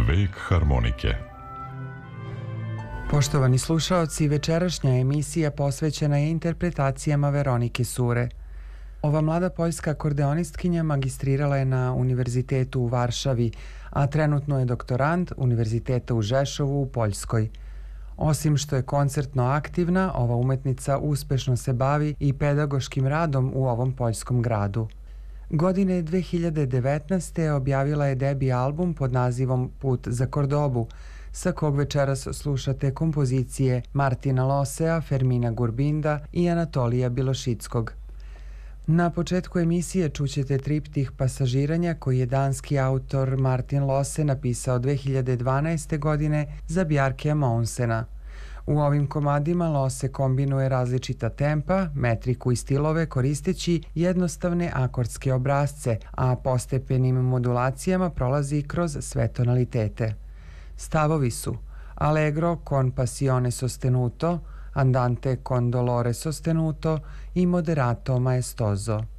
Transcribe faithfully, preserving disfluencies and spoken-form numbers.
Vek harmonike. Poštovani slušaoci, večerašnja emisija posvećena je interpretacijama Veronike Sure. Ova mlada poljska akordeonistkinja magistrirala je na Univerzitetu u Varšavi, a trenutno je doktorant Univerziteta u Žešovu u Poljskoj. Osim što je koncertno aktivna, ova umetnica uspešno se bavi i pedagoškim radom u ovom poljskom gradu. Godine dve hiljade devetnaeste. objavila je debi album pod nazivom Put za Kordobu, sa kog večeras slušate kompozicije Martina Losea, Fermina Gurbinda i Anatolija Bilošickog. Na početku emisije čućete triptih Pasažiranja koji je danski autor Martin Lose napisao dve hiljade dvanaeste. godine za Bjarkea Mounsena. U ovim komadima Lose kombinuje različita tempa, metriku i stilove koristeći jednostavne akordske obrasce, a postepenim modulacijama prolazi kroz sve tonalitete. Stavovi su Allegro con passione sostenuto, Andante con dolore sostenuto i Moderato maestoso.